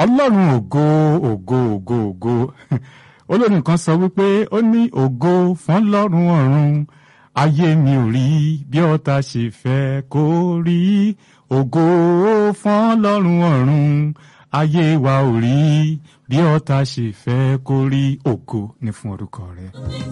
ọlọ́run ògo ògo ògo ògo olórin kan sọ wípé ó ní ògo fún ọlọ́run ọ̀run ayé mi ò rí bí ọ̀tá ṣe fẹ́ kó rí ògo fún ọlọ́run ọ̀run ayé wa ò rí bí ọ̀tá ṣe fẹ́ kó rí ògo ní fún orúkọ rẹ̀.